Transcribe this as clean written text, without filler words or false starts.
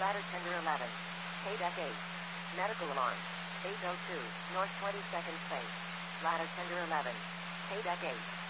Ladder tender 11. K-Deck 8. Medical alarm. 802, North 22nd Space. Ladder tender 11. K-Deck 8.